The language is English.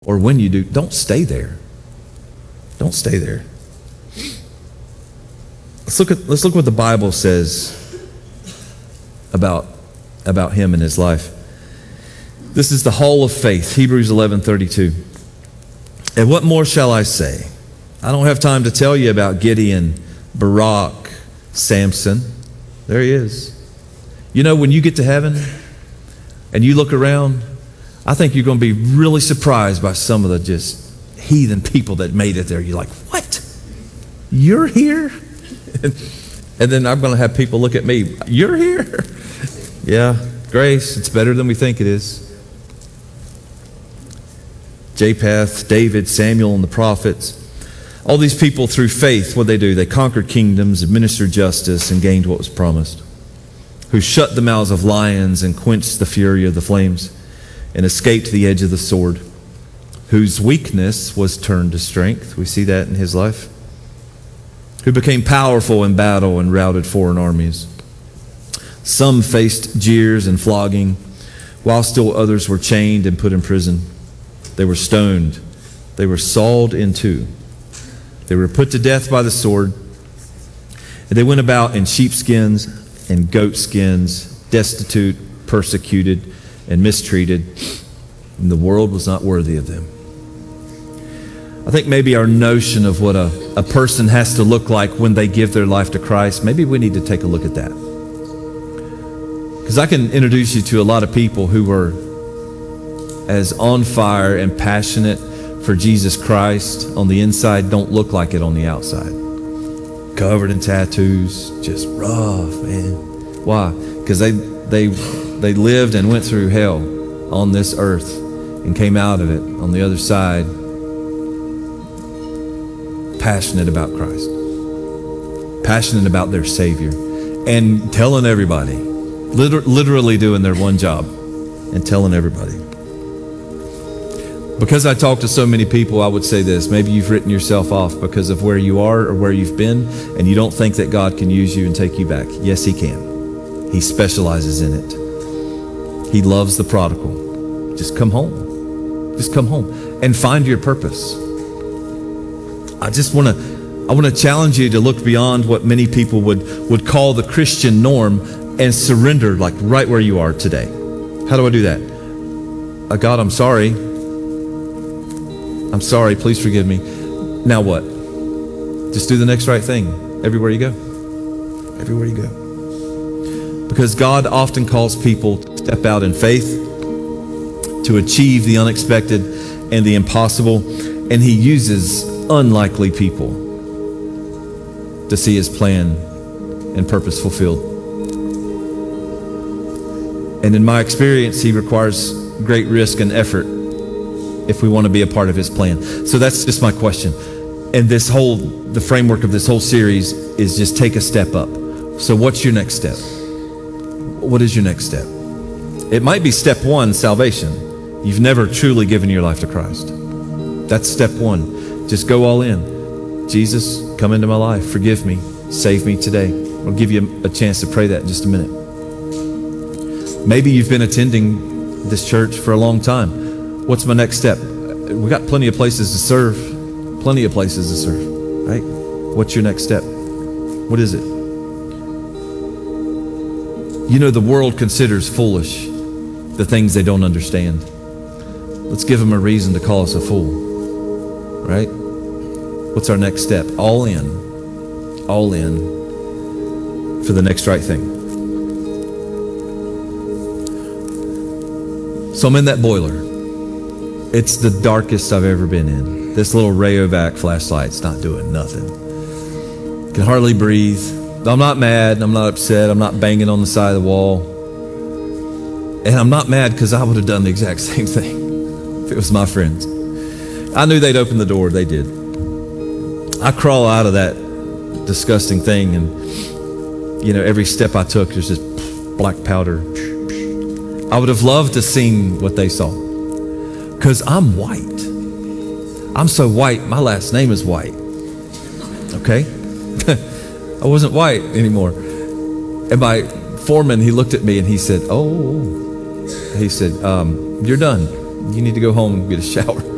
or when you do, don't stay there. Don't stay there. Let's look what the Bible says about him and his life. This is the hall of faith, Hebrews 11:32. And what more shall I say? I don't have time to tell you about Gideon, Barak, Samson. There he is. You know, when you get to heaven and you look around, I think you're going to be really surprised by some of the just heathen people that made it there. You're like, what? You're here? And then I'm going to have people look at me. You're here? Yeah, grace, it's better than we think it is. Japheth, David, Samuel, and the prophets. All these people through faith, what they do? They conquered kingdoms, administered justice, and gained what was promised. Who shut the mouths of lions and quenched the fury of the flames and escaped the edge of the sword. Whose weakness was turned to strength. We see that in his life. Who became powerful in battle and routed foreign armies. Some faced jeers and flogging, while still others were chained and put in prison. They were stoned. They were sawed in two. They were put to death by the sword. And they went about in sheepskins and goatskins, destitute, persecuted, and mistreated. And the world was not worthy of them. I think maybe our notion of what a person has to look like when they give their life to Christ, maybe we need to take a look at that. Because I can introduce you to a lot of people who were as on fire and passionate for Jesus Christ on the inside, don't look like it on the outside. Covered in tattoos, just rough, man. Why? Because they lived and went through hell on this earth and came out of it on the other side passionate about Christ, passionate about their Savior, and telling everybody, literally doing their one job and telling everybody. Because I talk to so many people, I would say this: maybe you've written yourself off because of where you are or where you've been, and you don't think that God can use you and take you back. Yes, He can. He specializes in it. He loves the prodigal. Just come home. Just come home and find your purpose. I want to challenge you to look beyond what many people would call the Christian norm and surrender, like right where you are today. How do I do that? God, I'm sorry. I'm sorry. Please forgive me. Now what? Just do the next right thing everywhere you go. Everywhere you go. Because God often calls people to step out in faith, to achieve the unexpected and the impossible, and He uses unlikely people to see His plan and purpose fulfilled. And in my experience, He requires great risk and effort if we want to be a part of His plan. So that's just my question. And the framework of this whole series is just take a step up. So what's your next step? What is your next step? It might be step one, salvation. You've never truly given your life to Christ. That's step one. Just go all in. Jesus, come into my life. Forgive me. Save me today. I'll give you a chance to pray that in just a minute. Maybe you've been attending this church for a long time. What's my next step? We got plenty of places to serve. Plenty of places to serve, right? What's your next step? What is it? You know, the world considers foolish the things they don't understand. Let's give them a reason to call us a fool, right? What's our next step? All in for the next right thing. So I'm in that boiler. It's the darkest I've ever been in. This little Rayovac flashlight's not doing nothing. Can hardly breathe. I'm not mad. I'm not upset. I'm not banging on the side of the wall. And I'm not mad because I would have done the exact same thing if it was my friends. I knew they'd open the door. They did. I crawl out of that disgusting thing, and every step I took, there's just black powder. I would have loved to seen what they saw, because I'm white. I'm so white, my last name is White. Okay? I wasn't white anymore. And my foreman, he looked at me and he said, you're done. You need to go home and get a shower.